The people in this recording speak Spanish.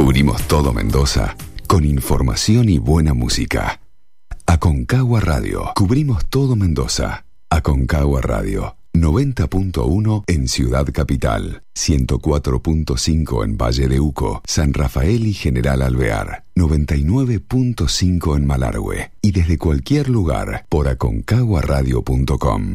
Cubrimos todo Mendoza con información y buena música. Aconcagua Radio. Cubrimos todo Mendoza. Aconcagua Radio. 90.1 en Ciudad Capital, 104.5 en Valle de Uco, San Rafael y General Alvear, 99.5 en Malargüe y desde cualquier lugar por aconcaguaradio.com.